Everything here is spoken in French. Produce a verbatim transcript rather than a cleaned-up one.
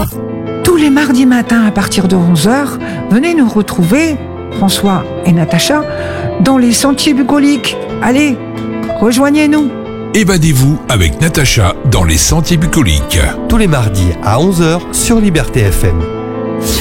Tous les mardis matins à partir de onze heures, venez nous retrouver, François et Natacha, dans les Sentiers Bucoliques. Allez, rejoignez-nous. Évadez-vous avec Natacha dans les Sentiers Bucoliques. Tous les mardis à onze heures sur Liberté F M.